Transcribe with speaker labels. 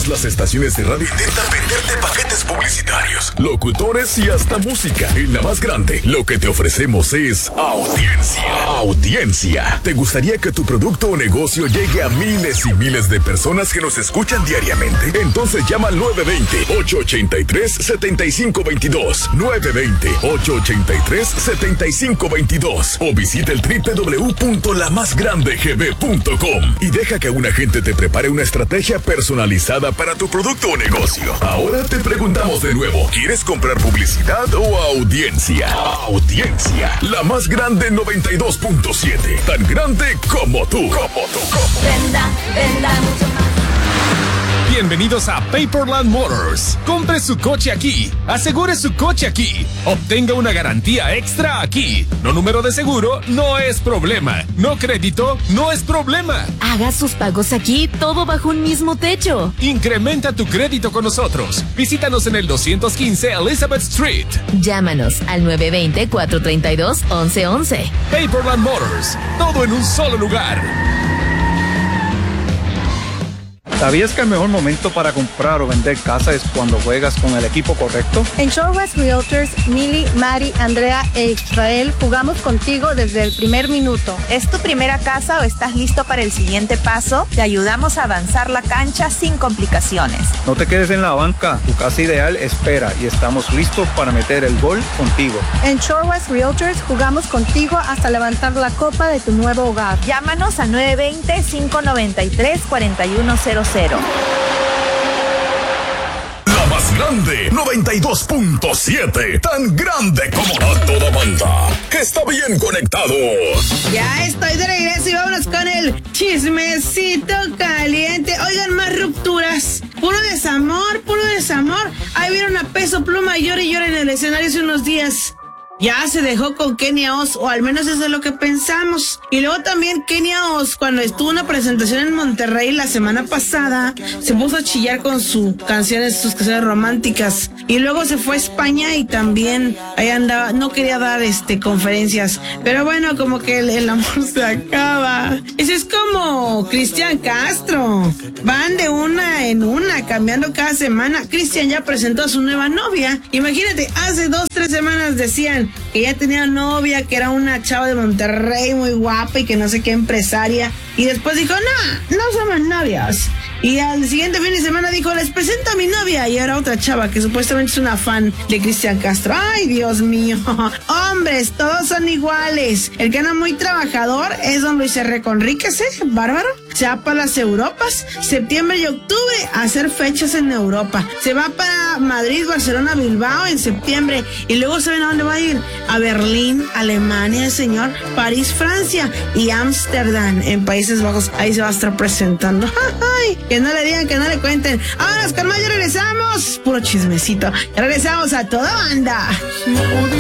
Speaker 1: Todas las estaciones de radio intentan venderte paquetes publicitarios, locutores y hasta música. En La Más Grande, lo que te ofrecemos es audiencia. Audiencia. ¿Te gustaría que tu producto o negocio llegue a miles y miles de personas que nos escuchan diariamente? Entonces llama al 920-883-7522. 920-883-7522. O visita el www.lamasgrandegb.com y deja que un agente te prepare una estrategia personalizada para tu producto o negocio. Ahora te preguntamos de nuevo, ¿quieres comprar publicidad o audiencia? Audiencia. La Más Grande 92.7. Tan grande como tú.
Speaker 2: Venda mucho más.
Speaker 3: Bienvenidos a Paperland Motors. Compre su coche aquí. Asegure su coche aquí. Obtenga una garantía extra aquí. No número de seguro, no es problema. No crédito, no es problema.
Speaker 2: Haga sus pagos aquí, todo bajo un mismo techo.
Speaker 3: Incrementa tu crédito con nosotros. Visítanos en el 215 Elizabeth Street.
Speaker 2: Llámanos al 920-432-1111.
Speaker 3: Paperland Motors. Todo en un solo lugar.
Speaker 4: ¿Sabías que el mejor momento para comprar o vender casa es cuando juegas con el equipo correcto?
Speaker 5: En Shore West Realtors, Mili, Mari, Andrea e Israel jugamos contigo desde el primer minuto.
Speaker 6: ¿Es tu primera casa o estás listo para el siguiente paso? Te ayudamos a avanzar la cancha sin complicaciones.
Speaker 4: No te quedes en la banca, tu casa ideal espera y estamos listos para meter el gol contigo.
Speaker 5: En Shore West Realtors jugamos contigo hasta levantar la copa de tu nuevo hogar.
Speaker 6: Llámanos a 920-593-4100.
Speaker 1: La Más Grande 92.7. Tan grande como a toda banda. Está bien conectados.
Speaker 7: Ya estoy de regreso y vámonos con el chismecito caliente. Oigan, más rupturas. Puro desamor. Ahí vieron a Peso Pluma llore y llore en el escenario hace unos días. Ya se dejó con Kenia Oz, o al menos eso es lo que pensamos. Y luego también Kenia Oz, cuando estuvo en una presentación en Monterrey la semana pasada, se puso a chillar con sus canciones románticas. Y luego se fue a España y también ahí andaba, no quería dar conferencias. Pero bueno, como que el amor se acaba. Eso es como Cristian Castro. Van de una en una, cambiando cada semana. Cristian ya presentó a su nueva novia. Imagínate, hace 2-3 semanas decían que ya tenía novia, que era una chava de Monterrey muy guapa y que no sé qué empresaria. Y después dijo, no somos novios. Y al siguiente fin de semana dijo, les presento a mi novia. Y era otra chava que supuestamente es una fan de Cristian Castro. Ay, Dios mío. Hombres, todos son iguales. El que anda muy trabajador es don Luis R. Conríquez, bárbaro. Se va para las Europas, septiembre y octubre, a hacer fechas en Europa. Se va para Madrid, Barcelona, Bilbao en septiembre. Y luego ¿saben a dónde va a ir? A Berlín, Alemania, el señor. París, Francia. Y Ámsterdam, en Países Bajos. Ahí se va a estar presentando. Ay, que no le digan, que no le cuenten. Vámonos, con más, ya regresamos. Puro chismecito. Ya regresamos a toda banda.